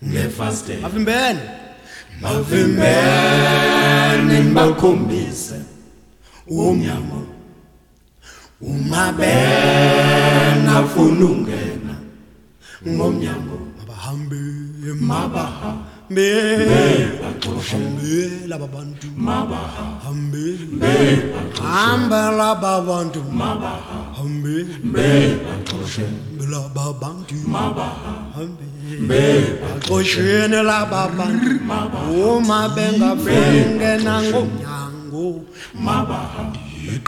ngefaste avimbene mavimbene bakhombise umnyango umabena afuna ungena ngomnyango mabahambe mabahambe laba bantu mabahambe hamba laba bantu mabahambe baxoshe laba bantu baxoshene laba bantu uma bengafike ngomnyango mabahambe